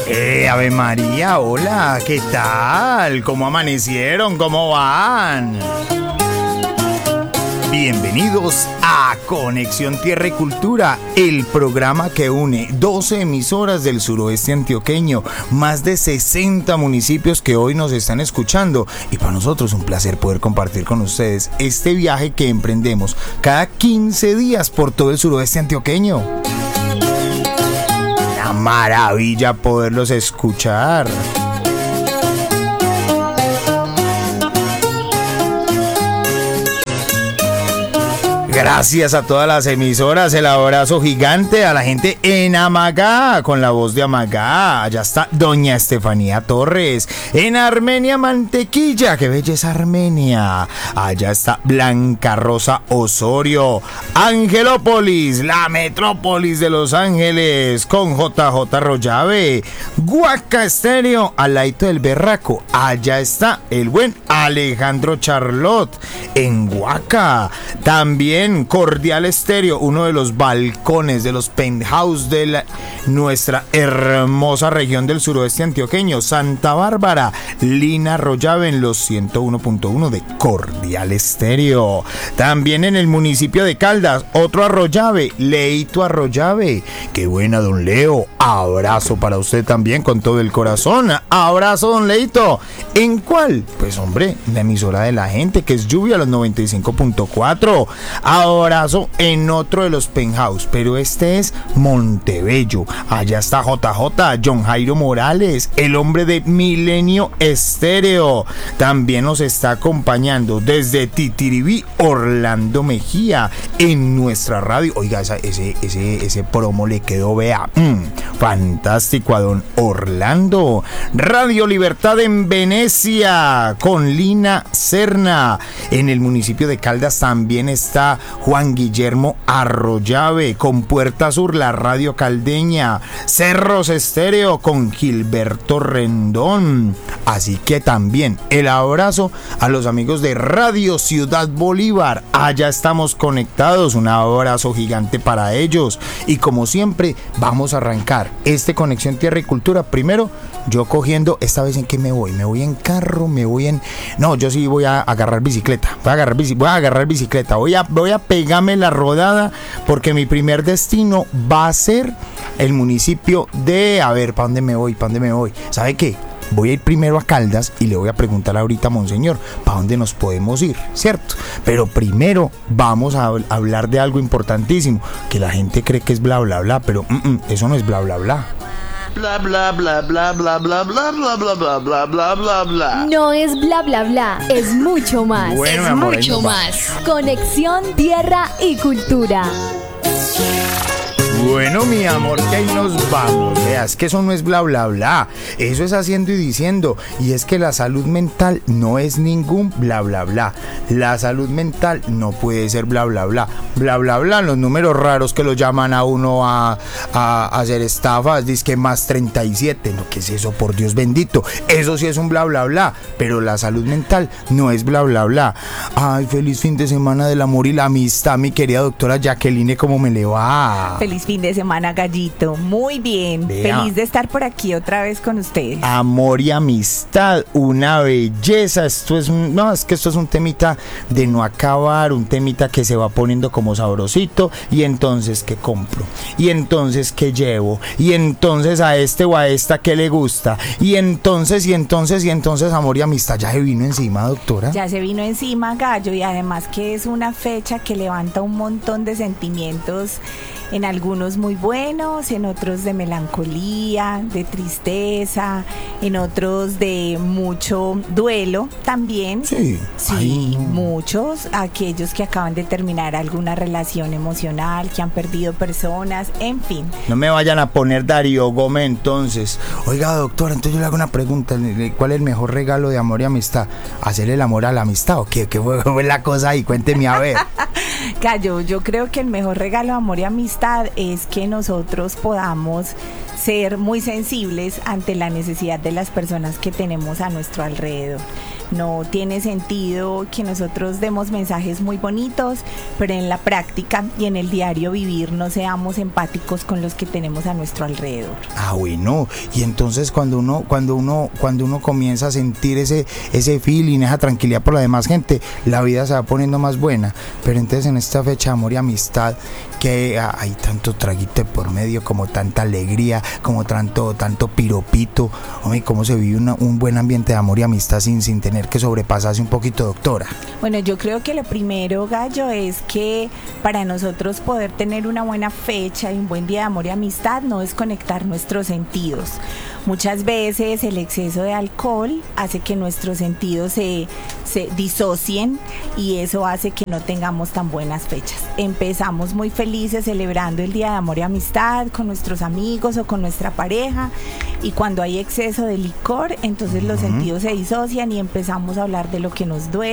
Ave María, hola, ¿qué tal? ¿Cómo amanecieron? ¿Cómo van? Bienvenidos a Conexión Tierra y Cultura, el programa que une 12 emisoras del suroeste antioqueño, más de 60 municipios que hoy nos están escuchando, y para nosotros un placer poder compartir con ustedes este viaje que emprendemos cada 15 días por todo el suroeste antioqueño. Una maravilla poderlos escuchar. Gracias a todas las emisoras, el abrazo gigante a la gente en Amagá, con la voz de Amagá. Allá está doña Estefanía Torres. En Armenia, Mantequilla, qué belleza Armenia. Allá está Blanca Rosa Osorio. Angelópolis, la metrópolis de Los Ángeles, con JJ Arroyave. Guaca Estéreo, al ladito del Berraco. Allá está el buen Alejandro Charlot. En Guaca, también Cordial Estéreo, uno de los balcones, de los penthouse de nuestra hermosa región del suroeste antioqueño. Santa Bárbara, Lina Arroyave en los 101.1 de Cordial Estéreo. También en el municipio de Caldas, otro Arroyave, Leito Arroyave. Qué buena, don Leo. Abrazo para usted también con todo el corazón. Abrazo, don Leito. ¿En cuál? Pues hombre, la emisora de la gente, que es Lluvia, los 95.4. Abrazo en otro de los penthouse, pero este es Montebello. Allá está JJ, John Jairo Morales, el hombre de Milenio Estéreo. También nos está acompañando desde Titiribí, Orlando Mejía, en nuestra radio. Oiga, ese promo le quedó, vea, fantástico a don Orlando. Radio Libertad en Venecia, con Lina Serna. En el municipio de Caldas también está Juan Guillermo Arroyave, con Puerta Sur, la radio caldeña. Cerros Estéreo, con Gilberto Rendón. Así que también el abrazo a los amigos de Radio Ciudad Bolívar. Allá estamos conectados, un abrazo gigante para ellos. Y como siempre, vamos a arrancar este Conexión Tierra y Cultura. Primero, yo cogiendo, esta vez en qué me voy en carro, no, yo sí voy a agarrar bicicleta, voy a agarrar bicicleta, voy a pegarme la rodada, porque mi primer destino va a ser el municipio de, a ver, ¿para dónde me voy? ¿Sabe qué? Voy a ir primero a Caldas y le voy a preguntar ahorita a Monseñor para dónde nos podemos ir, ¿cierto? Pero primero vamos a hablar de algo importantísimo, que la gente cree que es bla bla bla, pero eso no es bla bla bla. Bla bla bla bla bla bla bla bla bla bla bla bla bla bla. No es bla bla bla, es mucho más. Bueno, es amor, mucho más. Conexión Tierra y Cultura. Bueno, mi amor, que ahí nos vamos. Veas que eso no es bla bla bla, eso es haciendo y diciendo. Y es que la salud mental no es ningún bla bla bla. La salud mental no puede ser bla bla bla. Bla bla bla, los números raros que lo llaman a uno a hacer estafas, dice que más 37. No, ¿qué es eso? Por Dios bendito. Eso sí es un bla bla bla. Pero la salud mental no es bla bla bla. Ay, feliz fin de semana del amor y la amistad, mi querida doctora Jacqueline, ¿cómo me le va? Feliz fin de semana, Gallito. Muy bien. Vea. Feliz de estar por aquí otra vez con ustedes. Amor y amistad, una belleza. Esto es un temita de no acabar, un temita que se va poniendo como sabrosito. Y entonces, ¿qué compro? Y entonces, ¿qué llevo? Y entonces, a este o a esta, ¿qué le gusta? Y entonces, amor y amistad, ¿ya se vino encima, doctora? Ya se vino encima, Gallo, y además que es una fecha que levanta un montón de sentimientos, en algunos muy buenos, en otros de melancolía, de tristeza, en otros de mucho duelo también. Sí. Sí, muchos, aquellos que acaban de terminar alguna relación emocional, que han perdido personas, en fin. No me vayan a poner Darío Gómez entonces. Oiga, doctora, entonces yo le hago una pregunta. ¿Cuál es el mejor regalo de amor y amistad? ¿Hacer el amor a la amistad o qué? ¿Qué fue la cosa ahí? Cuénteme a ver. Gallo, yo creo que el mejor regalo de amor y amistad es que nosotros podamos ser muy sensibles ante la necesidad de las personas que tenemos a nuestro alrededor. No tiene sentido que nosotros demos mensajes muy bonitos, pero en la práctica y en el diario vivir no seamos empáticos con los que tenemos a nuestro alrededor. Ah, bueno, y entonces cuando uno comienza a sentir ese feeling, esa tranquilidad por la demás gente, la vida se va poniendo más buena. Pero entonces en esta fecha de amor y amistad, que hay tanto traguito por medio, como tanta alegría, como tanto piropito, hombre, cómo se vive un buen ambiente de amor y amistad sin tener que sobrepasarse un poquito, doctora. Bueno, yo creo que lo primero, Gallo, es que para nosotros poder tener una buena fecha y un buen día de amor y amistad no desconectar nuestros sentidos. Muchas veces el exceso de alcohol hace que nuestros sentidos se disocien y eso hace que no tengamos tan buenas fechas. Empezamos muy felices celebrando el Día de Amor y Amistad con nuestros amigos o con nuestra pareja, y cuando hay exceso de licor, entonces los sentidos se disocian y empezamos a hablar de lo que nos duele,